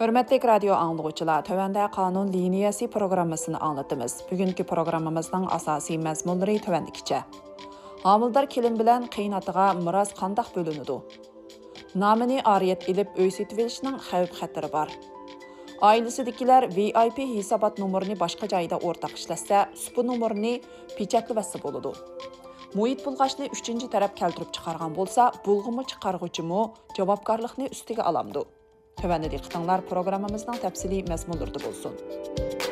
Hörmətli radio anlıqçılar, tövəndə qanun liniyası proqrammasını anlatımız. Bugünkü proqramımızdan asasi məzmunları tövəndikçə. Hamildar kelin bilən qiynatığa miras qandaq bölünüdü? Namini ariyet ilib öysütülüşünün xəvb xətiri var. Ailəsidikilər VIP hesabat numarını başqa joyda ortaq işləsə, bu numarını pechatlıvəsi boludu. Muhit bulğaşını 3-cü tərəf keltirib çıxarğan bolsa, bulğumu çıxarğıcımı javobgarlıqni üstüge alamdı. Tövəndi diqqətinizlər proqramımızdan təfsili məzmunlarda bolsun.